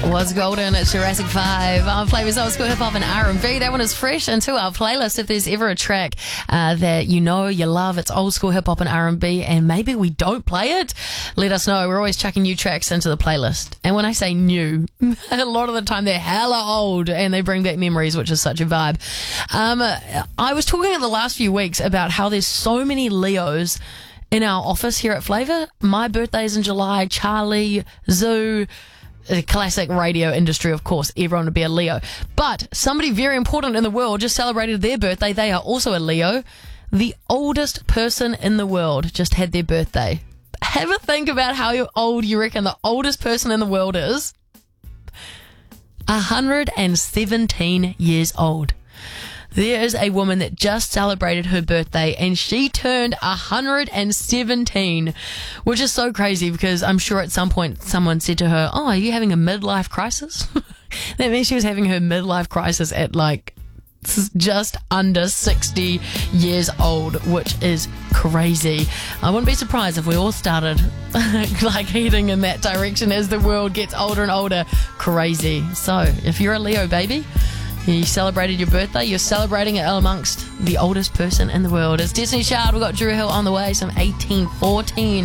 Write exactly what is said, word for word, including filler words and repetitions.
Was Golden at Jurassic five. Our Flavors Old School Hip Hop and R and B. That one is fresh into our playlist. If there's ever a track uh, that you know you love, it's old school hip hop and R and B, and maybe we don't play it, let us know. We're always chucking new tracks into the playlist. And when I say new, a lot of the time they're hella old and they bring back memories, which is such a vibe. Um, I was talking in the last few weeks about how there's so many Leos in our office here at Flavour. My birthday's in July. Charlie, Zoo, the classic radio industry, of course, everyone would be a Leo. But somebody very important in the world just celebrated their birthday. They are also a Leo. The oldest person in the world just had their birthday. Have a think about how old you reckon the oldest person in the world is. one hundred seventeen years old. There is a woman that just celebrated her birthday and she turned one hundred seventeen, which is so crazy because I'm sure at some point someone said to her, oh, are you having a midlife crisis? That means she was having her midlife crisis at like just under sixty years old, which is crazy. I wouldn't be surprised if we all started like heading in that direction as the world gets older and older. Crazy. So if you're a Leo, baby, you celebrated your birthday, you're celebrating it amongst the oldest person in the world. It's Destiny Child. We've got Drew Hill on the way, some eighteen fourteen.